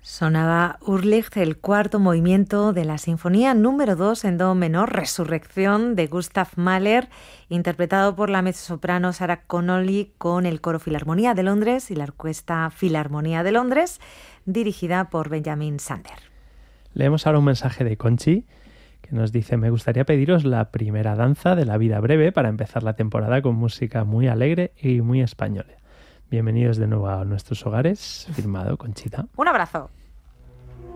Sonaba Urlicht, el cuarto movimiento de la Sinfonía número 2 en do menor, Resurrección, de Gustav Mahler, interpretado por la mezzosoprano Sarah Connolly con el Coro Filarmonía de Londres y la Orquesta Filarmonía de Londres, dirigida por Benjamin Sander. Leemos ahora un mensaje de Conchi, que nos dice: me gustaría pediros la primera danza de La vida breve para empezar la temporada con música muy alegre y muy española. Bienvenidos de nuevo a nuestros hogares. Firmado, Conchita. Un abrazo.